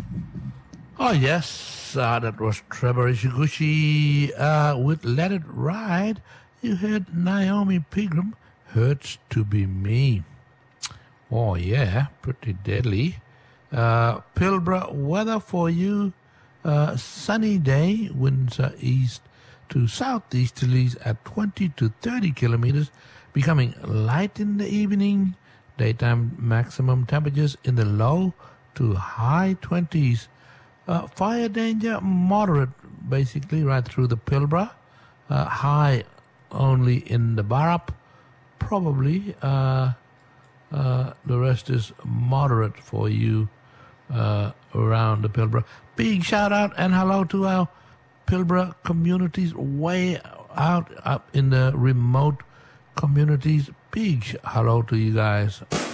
Oh, yes, that was Trevor Ishiguchi with Let It Ride. You heard Naomi Pilgrim, Hurts to Be Me. Oh, yeah, pretty deadly. Pilbara weather for you. Sunny day, winds are east to southeasterlies at 20 to 30 kilometers, becoming light in the evening. Daytime maximum temperatures in the low to high 20s. Fire danger moderate, basically right through the Pilbara. High only in the Barrup. Probably the rest is moderate for you around the Pilbara. Big shout out and hello to our Pilbara communities way out up in the remote communities. Big hello to you guys.